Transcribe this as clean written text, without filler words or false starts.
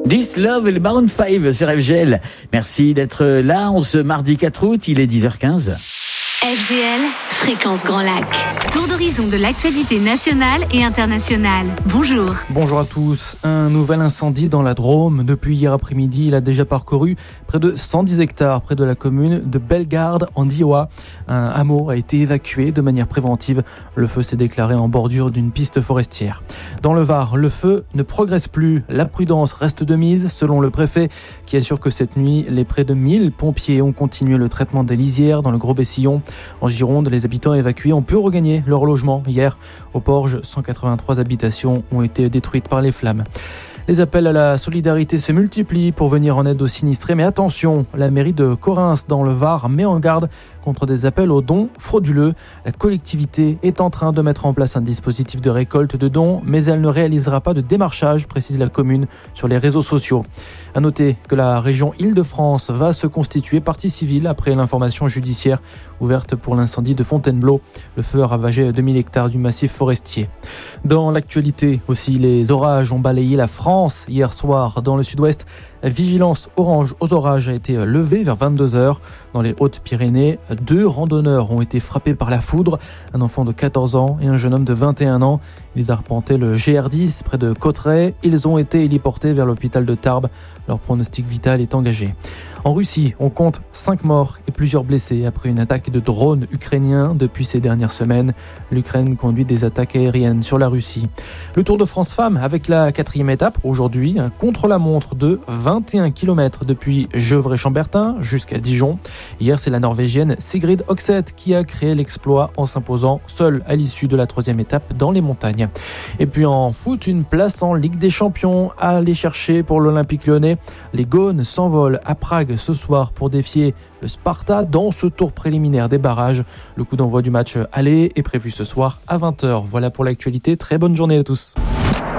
This Love et le Maroon 5 sur FGL. Merci d'être là en ce mardi 4 août, il est 10h15. FGL, Fréquence Grand Lac. Tour d'horizon de l'actualité nationale et internationale. Bonjour. Bonjour à tous. Un nouvel incendie dans la Drôme. Depuis hier après-midi, il a déjà parcouru près de 110 hectares près de la commune de Bellegarde en Diois. Un hameau a été évacué de manière préventive. Le feu s'est déclaré en bordure d'une piste forestière. Dans le Var, le feu ne progresse plus. La prudence reste de mise, selon le préfet, qui assure que cette nuit, les près de 1000 pompiers ont continué le traitement des lisières dans le Gros-Bessillon. En Gironde, les habitants évacués ont pu regagner leur logement. Hier, au Porge, 183 habitations ont été détruites par les flammes. Les appels à la solidarité se multiplient pour venir en aide aux sinistrés. Mais attention, la mairie de Correns dans le Var met en garde contre des appels aux dons frauduleux. La collectivité est en train de mettre en place un dispositif de récolte de dons, mais elle ne réalisera pas de démarchage, précise la commune sur les réseaux sociaux. À noter que la région Île-de-France va se constituer partie civile après l'information judiciaire ouverte pour l'incendie de Fontainebleau. Le feu a ravagé 2000 hectares du massif forestier. Dans l'actualité aussi, les orages ont balayé la France hier soir dans le sud-ouest. La vigilance orange aux orages a été levée vers 22h. Dans les Hautes-Pyrénées, 2 randonneurs ont été frappés par la foudre. Un enfant de 14 ans et un jeune homme de 21 ans. Ils arpentaient le GR10 près de Cauterets. Ils ont été héliportés vers l'hôpital de Tarbes. Leur pronostic vital est engagé. En Russie, on compte 5 morts et plusieurs blessés après une attaque de drones ukrainiens depuis ces dernières semaines. L'Ukraine conduit des attaques aériennes sur la Russie. Le Tour de France Femmes avec la 4e étape. Aujourd'hui, un contre-la-montre de 21 km depuis Gevrey-Chambertin jusqu'à Dijon. Hier, c'est la Norvégienne Sigrid Oxeth qui a créé l'exploit en s'imposant seule à l'issue de la 3e étape dans les montagnes. Et puis en foot, une place en Ligue des Champions à aller chercher pour l'Olympique Lyonnais. Les Gaunes s'envolent à Prague ce soir pour défier le Sparta dans ce tour préliminaire des barrages. Le coup d'envoi du match aller est prévu ce soir à 20h. Voilà pour l'actualité. Très bonne journée à tous.